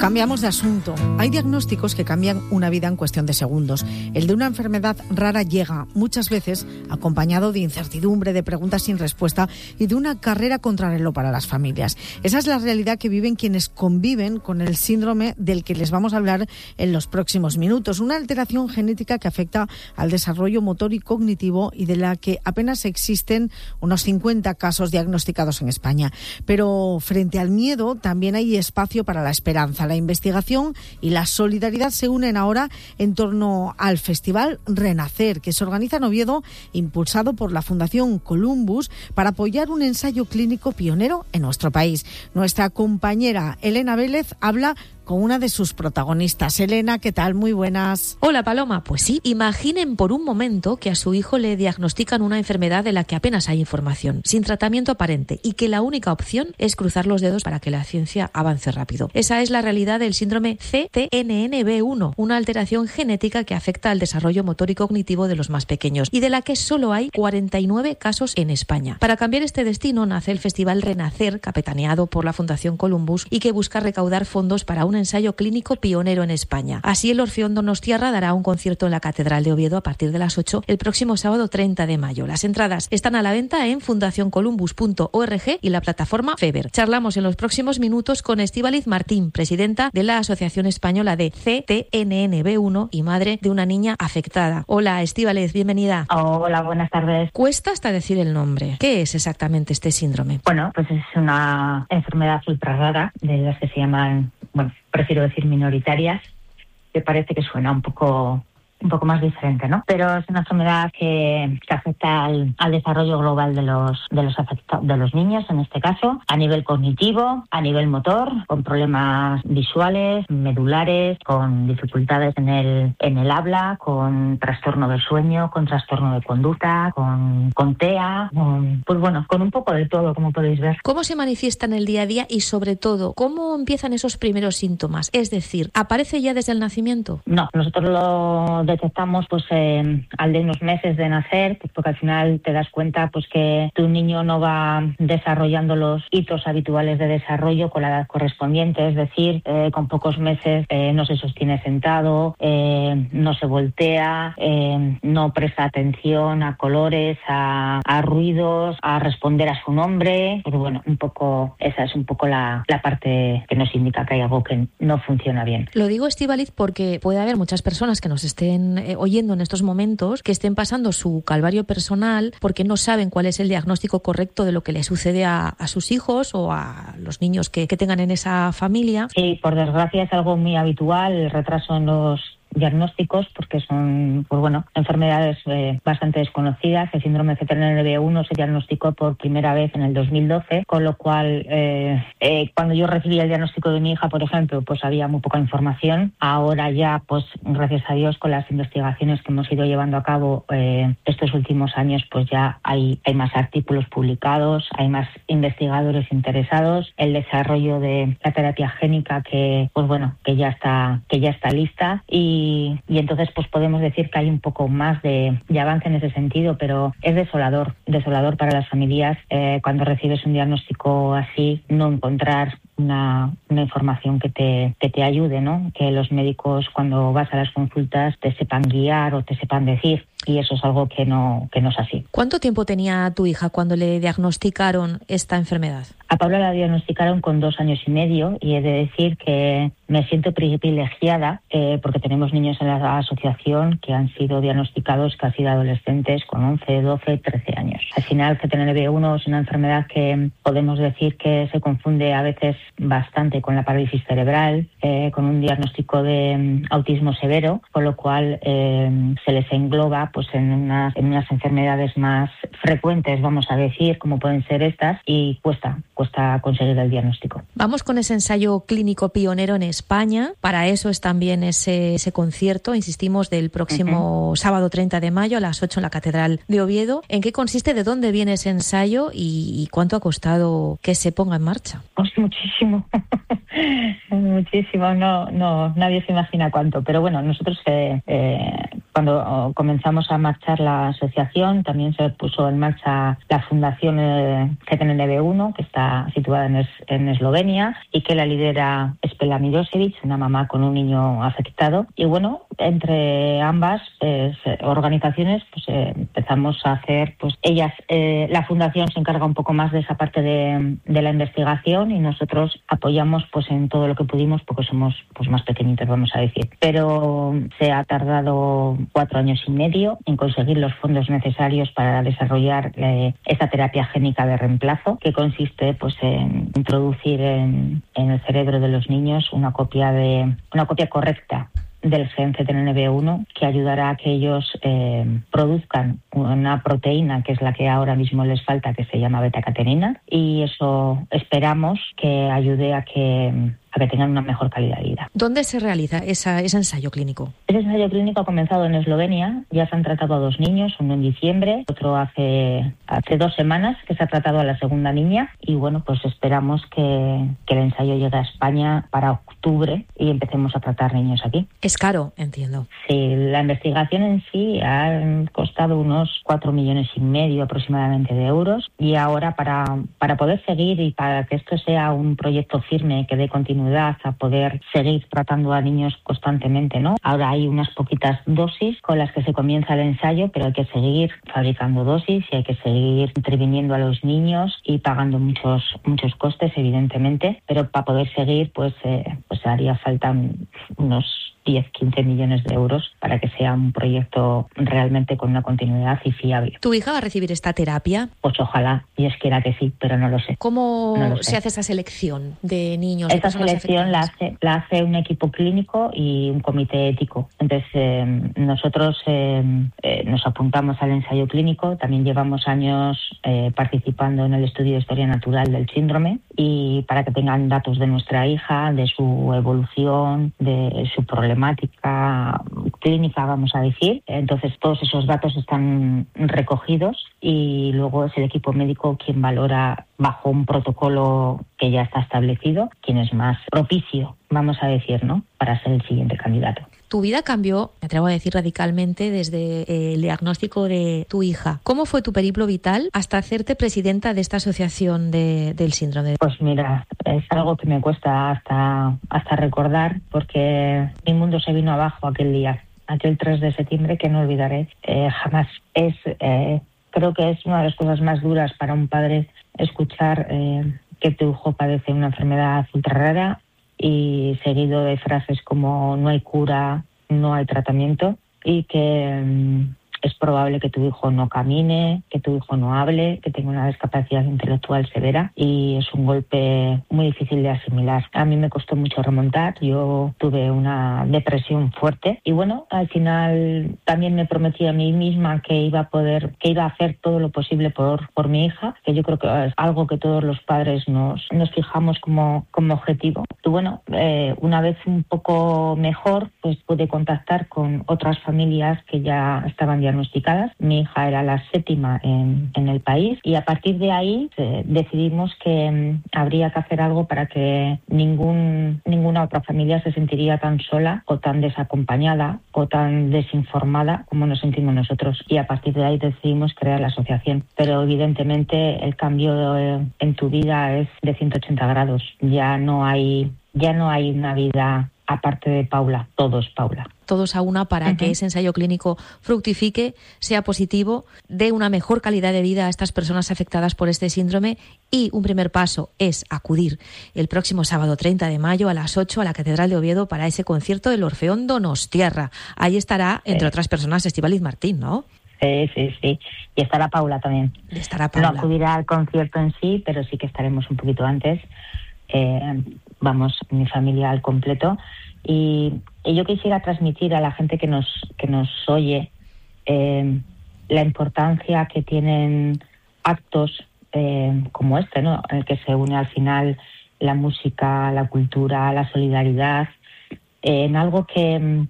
Cambiamos de asunto. Hay diagnósticos que cambian una vida en cuestión de segundos. El de una enfermedad rara llega muchas veces acompañado de incertidumbre, de preguntas sin respuesta y de una carrera contrarreloj para las familias. Esa es la realidad que viven quienes conviven con el síndrome del que les vamos a hablar en los próximos minutos. Una alteración genética que afecta al desarrollo motor y cognitivo y de la que apenas existen unos 50 casos diagnosticados en España. Pero frente al miedo también hay espacio para la esperanza. La investigación y la solidaridad se unen ahora en torno al Festival Renacer, que se organiza en Oviedo, impulsado por la Fundación Columbus, para apoyar un ensayo clínico pionero en nuestro país. Nuestra compañera Elena Vélez habla con una de sus protagonistas. Elena, ¿qué tal? Muy buenas. Hola, Paloma. Pues sí, imaginen por un momento que a su hijo le diagnostican una enfermedad de la que apenas hay información, sin tratamiento aparente, y que la única opción es cruzar los dedos para que la ciencia avance rápido. Esa es la realidad del síndrome CTNNB1, una alteración genética que afecta al desarrollo motor y cognitivo de los más pequeños, y de la que solo hay 49 casos en España. Para cambiar este destino nace el Festival Renacer, capitaneado por la Fundación Columbus, y que busca recaudar fondos para un ensayo clínico pionero en España. Así, el Orfeón Donostiarra dará un concierto en la Catedral de Oviedo a partir de las 8 el próximo sábado 30 de mayo. Las entradas están a la venta en fundacioncolumbus.org y la plataforma Feber. Charlamos en los próximos minutos con Estíbaliz Martín, presidenta de la Asociación Española de CTNNB1 y madre de una niña afectada. Hola, Estíbaliz, bienvenida. Hola, buenas tardes. Cuesta hasta decir el nombre. ¿Qué es exactamente este síndrome? Bueno, pues es una enfermedad ultra rara, de las que se llaman, prefiero decir minoritarias, que parece que suena un poco más diferente, ¿no? Pero es una enfermedad que afecta al desarrollo global de los niños, en este caso, a nivel cognitivo, a nivel motor, con problemas visuales, medulares, con dificultades en el habla, con trastorno del sueño, con trastorno de conducta, con TEA, con un poco de todo, como podéis ver. ¿Cómo se manifiesta en el día a día y, sobre todo, cómo empiezan esos primeros síntomas? Es decir, ¿aparece ya desde el nacimiento? No, nosotros lo detectamos al de unos meses de nacer, porque al final te das cuenta que tu niño no va desarrollando los hitos habituales de desarrollo con la edad correspondiente, es decir, con pocos meses no se sostiene sentado, no se voltea, no presta atención a colores, a ruidos, a responder a su nombre. Pero esa es un poco la parte que nos indica que hay algo que no funciona bien. Lo digo, Estíbaliz, porque puede haber muchas personas que nos estén oyendo en estos momentos, que estén pasando su calvario personal porque no saben cuál es el diagnóstico correcto de lo que le sucede a sus hijos o a los niños que tengan en esa familia. Sí, por desgracia es algo muy habitual, el retraso en los diagnósticos, porque son enfermedades bastante desconocidas. El síndrome CTNNB1 se diagnosticó por primera vez en el 2012, con lo cual cuando yo recibí el diagnóstico de mi hija, por ejemplo, había muy poca información. Ahora ya, gracias a Dios, con las investigaciones que hemos ido llevando a cabo estos últimos años, ya hay más artículos publicados, hay más investigadores interesados, el desarrollo de la terapia génica que ya está lista, y entonces podemos decir que hay un poco más de avance en ese sentido, pero es desolador para las familias cuando recibes un diagnóstico así, no encontrar una información que te ayude, ¿no? Que los médicos, cuando vas a las consultas, te sepan guiar o te sepan decir, y eso es algo que no es así. ¿Cuánto tiempo tenía tu hija cuando le diagnosticaron esta enfermedad? A Paula la diagnosticaron con 2 años y medio, y he de decir que me siento privilegiada porque tenemos niños en la asociación que han sido diagnosticados casi de adolescentes con 11, 12, 13 años. Al final, CTNNB1 es una enfermedad que podemos decir que se confunde a veces bastante con la parálisis cerebral, con un diagnóstico de autismo severo, con lo cual se les engloba en unas enfermedades más frecuentes, vamos a decir, como pueden ser estas, y cuesta conseguir el diagnóstico. Vamos con ese ensayo clínico pionero en España. Para eso es también ese concierto, insistimos, del próximo sábado 30 de mayo a las 8 en la Catedral de Oviedo. ¿En qué consiste, de dónde viene ese ensayo y cuánto ha costado que se ponga en marcha? Pues muchísimo. Muchísimo, no, nadie se imagina cuánto, pero nosotros cuando comenzamos a marchar la asociación, también se puso en marcha la Fundación CTNNB1, que está situada en Eslovenia y que la lidera Stella Milosevic, una mamá con un niño afectado. Y bueno, entre ambas organizaciones pues empezamos a hacer, pues ellas, la fundación se encarga un poco más de esa parte de la investigación y nosotros apoyamos pues en todo lo que pudimos porque somos pues más pequeñitos, vamos a decir. Pero se ha tardado 4 años y medio en conseguir los fondos necesarios para desarrollar esta terapia génica de reemplazo, que consiste pues en introducir en el cerebro de los niños una copia correcta del gen CTNNB1 que ayudará a que ellos produzcan una proteína que es la que ahora mismo les falta, que se llama beta-catenina, y eso esperamos que ayude a que tengan una mejor calidad de vida. ¿Dónde se realiza ese ensayo clínico? Ese ensayo clínico ha comenzado en Eslovenia. Ya se han tratado a 2 niños, uno en diciembre, otro hace 2 semanas que se ha tratado a la segunda niña. Y bueno, pues esperamos que el ensayo llegue a España para octubre y empecemos a tratar niños aquí. Es caro, entiendo. Sí, la investigación en sí ha costado unos 4,5 millones aproximadamente de euros. Y ahora para poder seguir y para que esto sea un proyecto firme que dé continuidad a poder seguir tratando a niños constantemente, ¿no? Ahora hay unas poquitas dosis con las que se comienza el ensayo, pero hay que seguir fabricando dosis y hay que seguir interviniendo a los niños y pagando muchos costes, evidentemente, pero para poder seguir pues haría falta unos 10-15 millones de euros para que sea un proyecto realmente con una continuidad y fiable. ¿Tu hija va a recibir esta terapia? Pues ojalá, y es que era que sí, pero no lo sé. ¿Cómo se hace esa selección de niños? Esta selección la hace un equipo clínico y un comité ético. Entonces, nosotros nos apuntamos al ensayo clínico, también llevamos años participando en el estudio de historia natural del síndrome, y para que tengan datos de nuestra hija, de su evolución, de su problemática clínica, vamos a decir. Entonces todos esos datos están recogidos y luego es el equipo médico quien valora bajo un protocolo que ya está establecido quién es más propicio, vamos a decir, ¿no?, para ser el siguiente candidato. Tu vida cambió, me atrevo a decir, radicalmente desde el diagnóstico de tu hija. ¿Cómo fue tu periplo vital hasta hacerte presidenta de esta asociación del síndrome? Pues mira, es algo que me cuesta hasta recordar, porque mi mundo se vino abajo aquel día, aquel 3 de septiembre que no olvidaré jamás. Creo que es una de las cosas más duras para un padre escuchar que tu hijo padece una enfermedad ultra rara, y seguido de frases como no hay cura, no hay tratamiento, y que es probable que tu hijo no camine, que tu hijo no hable, que tenga una discapacidad intelectual severa, y es un golpe muy difícil de asimilar. A mí me costó mucho remontar, yo tuve una depresión fuerte y bueno, al final también me prometí a mí misma que iba a hacer todo lo posible por mi hija, que yo creo que es algo que todos los padres nos fijamos como objetivo. Y bueno, una vez un poco mejor, pues pude contactar con otras familias que ya estaban diagnosticadas. Mi hija era la 7ª en el país, y a partir de ahí decidimos que habría que hacer algo para que ninguna otra familia se sentiría tan sola o tan desacompañada o tan desinformada como nos sentimos nosotros, y a partir de ahí decidimos crear la asociación. Pero evidentemente el cambio en tu vida es de 180 grados. Ya no hay una vida aparte de Paula, todo es Paula. Todos a una para que ese ensayo clínico fructifique, sea positivo, dé una mejor calidad de vida a estas personas afectadas por este síndrome, y un primer paso es acudir el próximo sábado 30 de mayo a las 8 a la Catedral de Oviedo para ese concierto del Orfeón Donostiarra. Ahí estará, entre otras personas, Estíbaliz Martín, ¿no? Sí. Y estará Paula también. No acudirá al concierto en sí, pero sí que estaremos un poquito antes. Vamos, mi familia al completo. Y yo quisiera transmitir a la gente que nos oye la importancia que tienen actos como este, ¿no?, en el que se une al final la música, la cultura, la solidaridad, en algo que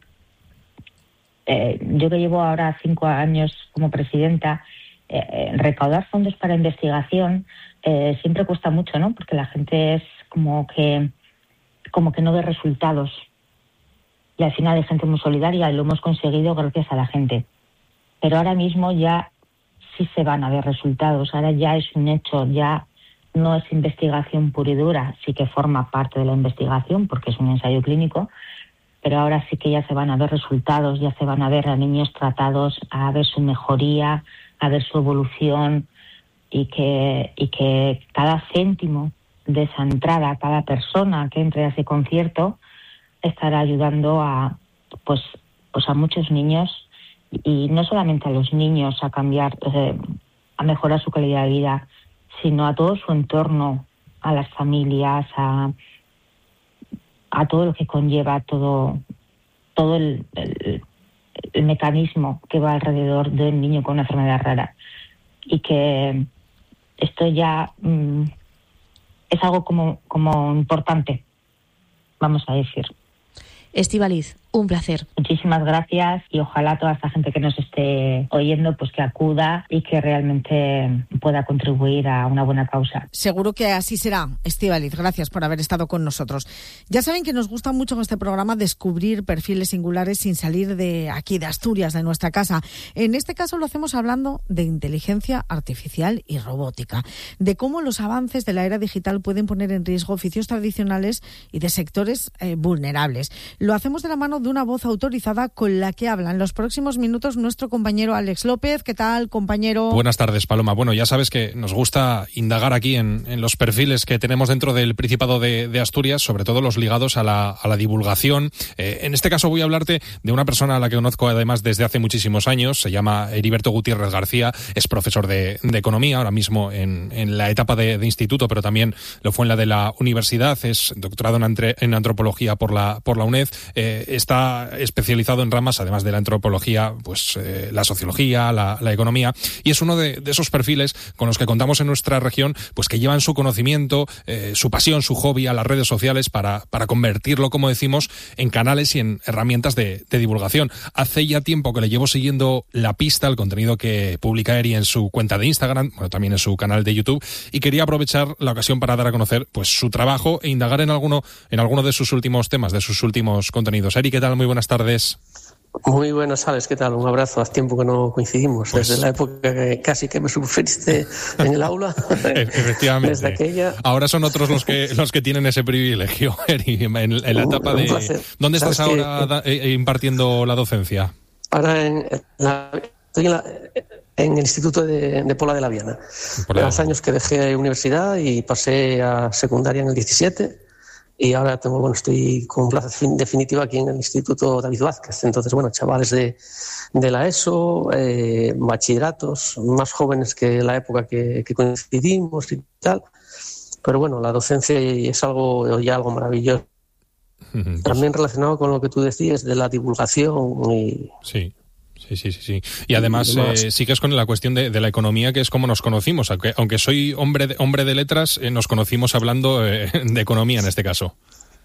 yo que llevo ahora 5 años como presidenta, recaudar fondos para investigación siempre cuesta mucho, ¿no?, porque la gente es como que no ve resultados. Y al final hay gente muy solidaria y lo hemos conseguido gracias a la gente. Pero ahora mismo ya sí se van a ver resultados, ahora ya es un hecho, ya no es investigación pura y dura, sí que forma parte de la investigación porque es un ensayo clínico, pero ahora sí que ya se van a ver resultados, ya se van a ver a niños tratados, a ver su mejoría, a ver su evolución y que cada céntimo de esa entrada, cada persona que entre a ese concierto estará ayudando a muchos niños, y no solamente a los niños a cambiar, a mejorar su calidad de vida, sino a todo su entorno, a las familias, a todo lo que conlleva todo el mecanismo que va alrededor del niño con una enfermedad rara. Y que esto ya es algo como importante, vamos a decir. Estíbaliz, un placer. Muchísimas gracias, y ojalá toda esta gente que nos esté oyendo pues que acuda y que realmente pueda contribuir a una buena causa. Seguro que así será, Estíbaliz. Gracias por haber estado con nosotros. Ya saben que nos gusta mucho en este programa descubrir perfiles singulares sin salir de aquí, de Asturias, de nuestra casa. En este caso lo hacemos hablando de inteligencia artificial y robótica, de cómo los avances de la era digital pueden poner en riesgo oficios tradicionales y de sectores vulnerables. Lo hacemos de la mano de una voz autorizada con la que habla en los próximos minutos nuestro compañero Alex López. ¿Qué tal, compañero? Buenas tardes, Paloma. Bueno, ya sabes que nos gusta indagar aquí en los perfiles que tenemos dentro del Principado de Asturias, sobre todo los ligados a la divulgación. En este caso voy a hablarte de una persona a la que conozco además desde hace muchísimos años. Se llama Heriberto Gutiérrez García, es profesor de Economía, ahora mismo en la etapa de instituto, pero también lo fue en la de la universidad. Es doctorado en Antropología por la UNED. Está especializado en ramas, además de la antropología, pues la sociología, la economía, y es uno de esos perfiles con los que contamos en nuestra región, pues que llevan su conocimiento, su pasión, su hobby a las redes sociales para convertirlo, como decimos, en canales y en herramientas de divulgación. Hace ya tiempo que le llevo siguiendo la pista, el contenido que publica Eri en su cuenta de Instagram, bueno, también en su canal de YouTube, y quería aprovechar la ocasión para dar a conocer pues su trabajo e indagar en alguno de sus últimos temas, de sus últimos contenidos. Eri, ¿qué tal? Muy buenas tardes. Muy buenas, Alex, ¿qué tal? Un abrazo, hace tiempo que no coincidimos, pues, desde la época que casi que me sugeriste en el aula. Efectivamente. Desde aquella. Ahora son otros los que tienen ese privilegio, Eri, en la etapa de... Placer. ¿Dónde estás ahora impartiendo la docencia? Ahora estoy en el Instituto de Pola de la Viana. Hace años que dejé universidad y pasé a secundaria en el 17. Y ahora estoy con plaza definitiva aquí en el Instituto David Vázquez. Entonces, chavales de la ESO, bachilleratos, más jóvenes que la época que coincidimos y tal. Pero la docencia es algo maravilloso. También relacionado con lo que tú decías de la divulgación y... Sí. Sí. Y además sigues con la cuestión de la economía, que es como nos conocimos. Aunque soy hombre de letras, nos conocimos hablando de economía en este caso.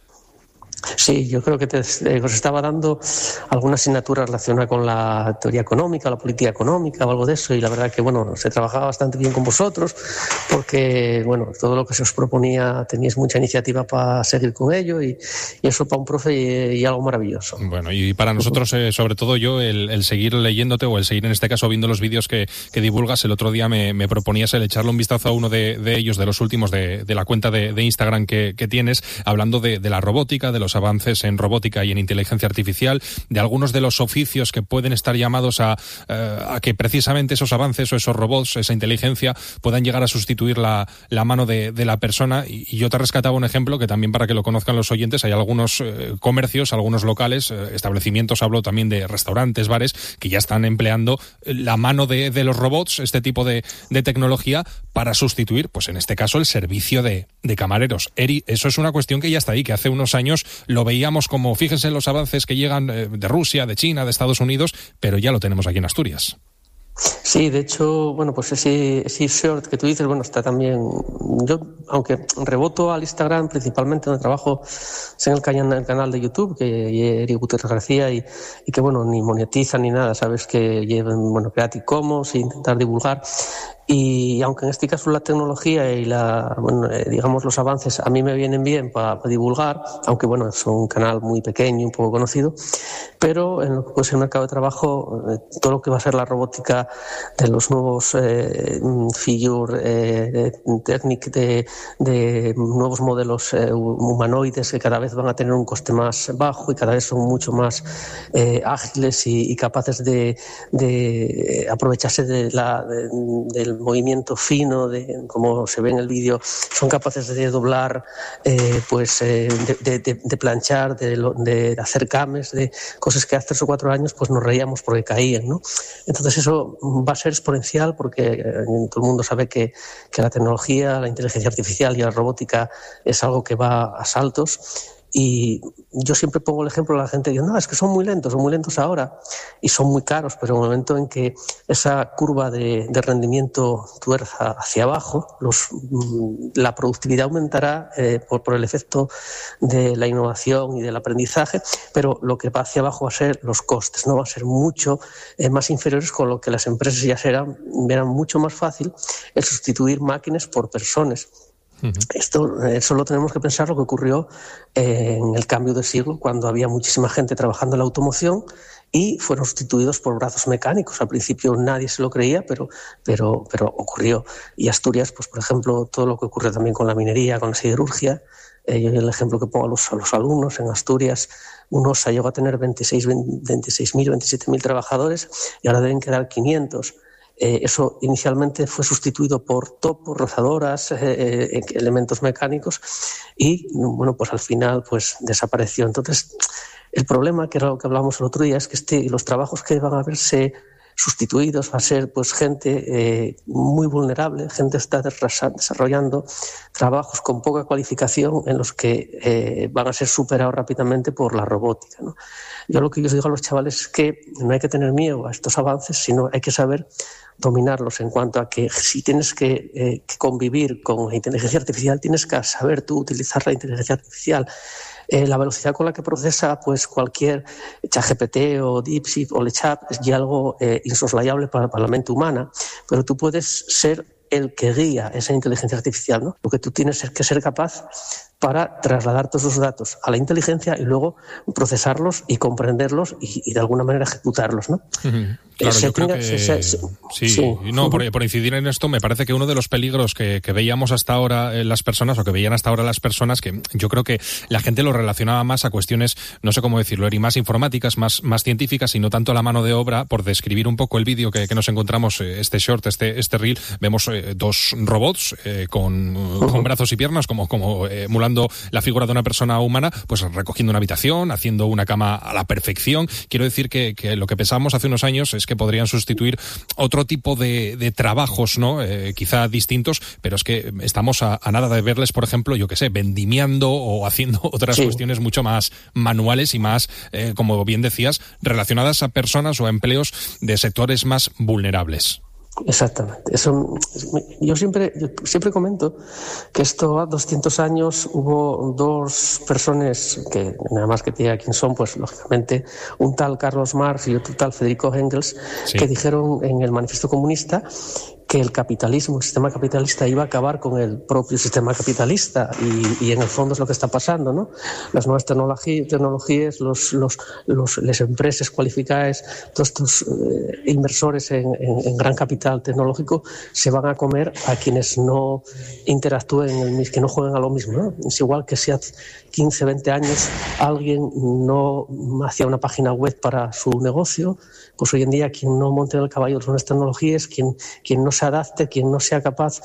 Sí, yo creo que os estaba dando alguna asignatura relacionada con la teoría económica, la política económica o algo de eso, y la verdad que se trabajaba bastante bien con vosotros porque todo lo que se os proponía teníais mucha iniciativa para seguir con ello, y eso para un profe y algo maravilloso. Bueno, y para nosotros sobre todo yo el seguir leyéndote, o el seguir en este caso viendo los vídeos que divulgas. El otro día me proponías el echarle un vistazo a uno de ellos, de los últimos de la cuenta de Instagram que tienes, hablando de la robótica, de los avances en robótica y en inteligencia artificial, de algunos de los oficios que pueden estar llamados a que precisamente esos avances o esos robots, esa inteligencia, puedan llegar a sustituir la mano de la persona. Y yo te rescataba un ejemplo que también, para que lo conozcan los oyentes, hay algunos comercios, algunos locales, establecimientos, hablo también de restaurantes, bares, que ya están empleando la mano de los robots, este tipo de tecnología, para sustituir, pues en este caso, el servicio de camareros. Eri, eso es una cuestión que ya está ahí, que hace unos años lo veíamos como, fíjense los avances que llegan de Rusia, de China, de Estados Unidos, pero ya lo tenemos aquí en Asturias. Sí, de hecho, pues ese short que tú dices, está también. Yo, aunque reboto al Instagram principalmente, donde trabajo, es en el canal de YouTube, que Eri Gutiérrez García, y que ni monetiza ni nada, sabes, que llevan Creative Commons e intentar divulgar. Y aunque en este caso la tecnología y digamos los avances a mí me vienen bien para divulgar, aunque bueno, es un canal muy pequeño, un poco conocido, pero en lo que puede ser el mercado de trabajo, todo lo que va a ser la robótica de los nuevos figure technique de nuevos modelos humanoides que cada vez van a tener un coste más bajo y cada vez son mucho más ágiles y capaces de aprovecharse del movimiento fino, como se ve en el vídeo, son capaces de doblar, de planchar, de hacer cames, de cosas que hace 3 o 4 años pues nos reíamos porque caían, ¿no? Entonces eso va a ser exponencial porque todo el mundo sabe que la tecnología, la inteligencia artificial y la robótica es algo que va a saltos. Y yo siempre pongo el ejemplo a la gente, digo, no, es que son muy lentos ahora y son muy caros, pero en el momento en que esa curva de rendimiento tuerza hacia abajo, la productividad aumentará por el efecto de la innovación y del aprendizaje, pero lo que va hacia abajo va a ser los costes, ¿no? Va a ser mucho más inferiores, con lo que las empresas ya verán mucho más fácil el sustituir máquinas por personas. Esto solo tenemos que pensar lo que ocurrió en el cambio de siglo, cuando había muchísima gente trabajando en la automoción y fueron sustituidos por brazos mecánicos. Al principio nadie se lo creía, pero ocurrió. Y Asturias, pues por ejemplo, todo lo que ocurre también con la minería, con la siderurgia. Yo el ejemplo que pongo a los alumnos, en Asturias UNOSA llegó a tener 26.000, 27.000 trabajadores y ahora deben quedar 500. Eso inicialmente fue sustituido por topos, rozadoras, elementos mecánicos y, bueno, pues al final pues desapareció. Entonces, el problema, que era lo que hablábamos el otro día, es que los trabajos que van a verse sustituidos va a ser pues gente muy vulnerable, gente que está desarrollando trabajos con poca cualificación en los que van a ser superados rápidamente por la robótica, ¿no? Yo lo que yo digo a los chavales es que no hay que tener miedo a estos avances, sino hay que saber dominarlos, en cuanto a que si tienes que convivir con la inteligencia artificial, tienes que saber tú utilizar la inteligencia artificial. La velocidad con la que procesa pues cualquier ChatGPT o DeepSeek o LeChat es ya algo insoslayable para la mente humana, pero tú puedes ser el que guía esa inteligencia artificial, ¿no? Lo que tú tienes es que ser capaz para trasladar todos esos datos a la inteligencia y luego procesarlos y comprenderlos y de alguna manera ejecutarlos, ¿no? Claro, yo creo que sí. No, por incidir en esto, me parece que uno de los peligros que veíamos hasta ahora las personas, o que veían hasta ahora las personas, que yo creo que la gente lo relacionaba más a cuestiones, no sé cómo decirlo, Eri, más informáticas, más científicas, y no tanto a la mano de obra. Por describir un poco el vídeo que nos encontramos, este short, este reel, vemos 2 robots con brazos y piernas, como emulando la figura de una persona humana, pues recogiendo una habitación, haciendo una cama a la perfección. Quiero decir que lo que pensábamos hace unos años es que podrían sustituir otro tipo de trabajos, ¿no? Quizá distintos, pero es que estamos a nada de verles, por ejemplo, yo qué sé, vendimiando o haciendo otras cuestiones mucho más manuales y más, como bien decías, relacionadas a personas o a empleos de sectores más vulnerables. Exactamente. Yo siempre comento que esto a 200 años hubo 2 personas que nada más que te diga quién son, pues lógicamente un tal Carlos Marx y otro tal Federico Engels, que dijeron en el Manifiesto Comunista que el capitalismo, el sistema capitalista iba a acabar con el propio sistema capitalista y en el fondo es lo que está pasando, ¿no? Las nuevas tecnologías, las empresas cualificadas, todos estos inversores en gran capital tecnológico se van a comer a quienes no interactúen, que no jueguen a lo mismo, ¿no? Es igual que si hace 15, 20 años alguien no hacía una página web para su negocio, pues hoy en día quien no monte en el caballo de las nuevas tecnologías, quien no se adapte, quien no sea capaz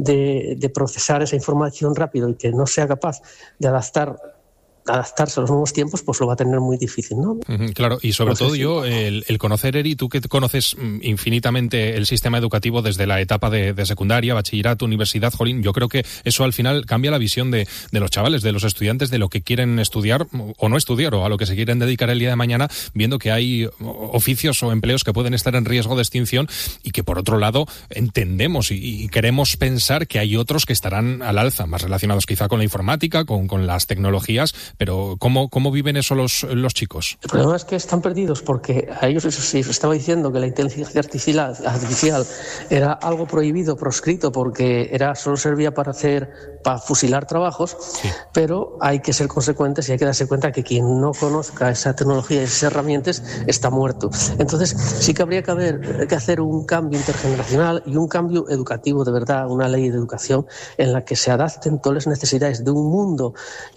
de procesar esa información rápido y que no sea capaz de adaptarse a los nuevos tiempos, pues lo va a tener muy difícil, ¿no? Claro, y sobre todo yo, el conocer, Eri, tú que conoces infinitamente el sistema educativo desde la etapa de secundaria, bachillerato, universidad, jolín, yo creo que eso al final cambia la visión de los chavales, de los estudiantes, de lo que quieren estudiar o no estudiar, o a lo que se quieren dedicar el día de mañana, viendo que hay oficios o empleos que pueden estar en riesgo de extinción y que por otro lado entendemos y queremos pensar que hay otros que estarán al alza, más relacionados quizá con la informática, con las tecnologías, pero ¿cómo viven eso los chicos? El problema es que están perdidos porque a ellos se estaba diciendo que la inteligencia artificial era algo prohibido, proscrito, porque solo servía para fusilar trabajos, sí. Pero hay que ser consecuentes y hay que darse cuenta que quien no conozca esa tecnología y esas herramientas está muerto. Entonces sí que habría que hacer un cambio intergeneracional y un cambio educativo de verdad, una ley de educación en la que se adapten todas las necesidades de un mundo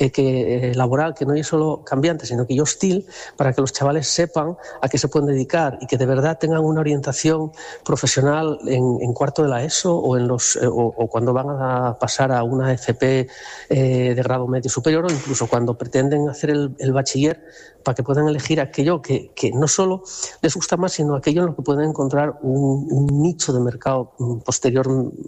laboral que no es solo cambiante, sino que hostil, para que los chavales sepan a qué se pueden dedicar y que de verdad tengan una orientación profesional en cuarto de la ESO o cuando van a pasar a una FP de grado medio superior, o incluso cuando pretenden hacer el bachiller, para que puedan elegir aquello que no solo les gusta más, sino aquello en lo que pueden encontrar un nicho de mercado posterior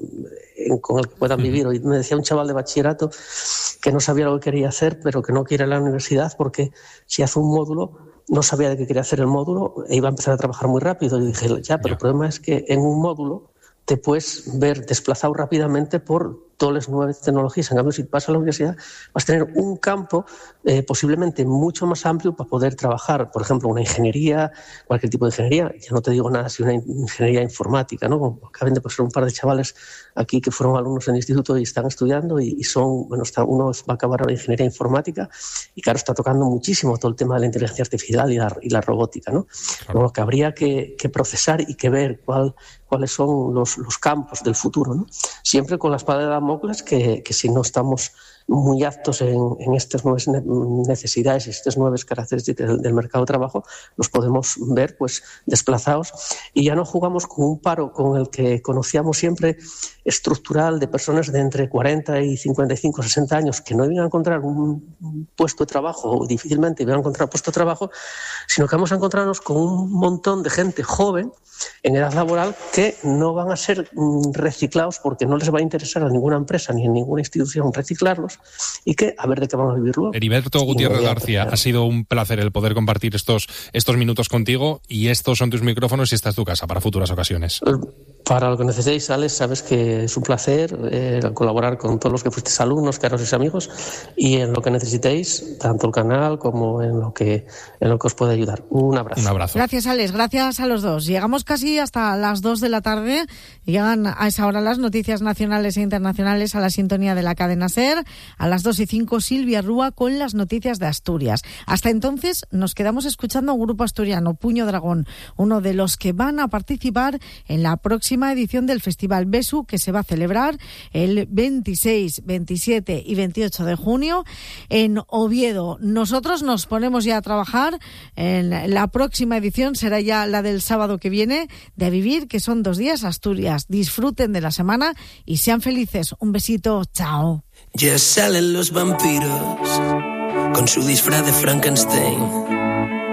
con el que puedan vivir. Hoy me decía un chaval de bachillerato que no sabía lo que quería hacer, pero que no quiere ir a la universidad porque si hace un módulo no sabía de qué quería hacer el módulo e iba a empezar a trabajar muy rápido. Y dije, pero el problema es que en un módulo te puedes ver desplazado rápidamente por todas las nuevas tecnologías. En cambio, si vas a la universidad, vas a tener un campo posiblemente mucho más amplio para poder trabajar. Por ejemplo, una ingeniería, cualquier tipo de ingeniería. Ya no te digo nada si una ingeniería informática, ¿no? Como acaban de pasar un par de chavales aquí que fueron alumnos en el instituto y están estudiando y son, uno va a acabar la ingeniería informática y claro, está tocando muchísimo todo el tema de la inteligencia artificial y la robótica, ¿no? Claro. Lo que habría que procesar y que ver cuáles son los campos del futuro, ¿no? Siempre con la espada de Damocles que si no estamos muy aptos en estas nuevas necesidades y estas nuevas características del mercado de trabajo, los podemos ver pues desplazados y ya no jugamos con un paro con el que conocíamos siempre estructural de personas de entre 40 y 55, 60 años que no iban a encontrar un puesto de trabajo o difícilmente iban a encontrar puesto de trabajo, sino que vamos a encontrarnos con un montón de gente joven en edad laboral que no van a ser reciclados porque no les va a interesar a ninguna empresa ni a ninguna institución reciclarlos y que a ver de qué van a vivir luego. Heriberto Gutiérrez García, ha sido un placer el poder compartir estos minutos contigo y estos son tus micrófonos y esta es tu casa para futuras ocasiones. Para lo que necesitéis, Alex, sabes que es un placer colaborar con todos los que fuisteis alumnos, que ahora sois amigos, y en lo que necesitéis, tanto el canal como en lo que os pueda ayudar. Un abrazo. Un abrazo. Gracias, Alex. Gracias a los dos. Llegamos casi hasta las 2 de la tarde. Llegan a esa hora las noticias nacionales e internacionales a la sintonía de la cadena SER. A las 2:05, Silvia Rúa con las noticias de Asturias. Hasta entonces, nos quedamos escuchando a un grupo asturiano, Puño Dragón, uno de los que van a participar en la próxima edición del Festival Besu, que se va a celebrar el 26, 27 y 28 de junio en Oviedo. Nosotros nos ponemos ya a trabajar en la próxima edición, será ya la del sábado que viene, de Vivir, que son 2 días Asturias. Disfruten de la semana y sean felices. Un besito, chao. Ya salen los vampiros con su disfraz de Frankenstein.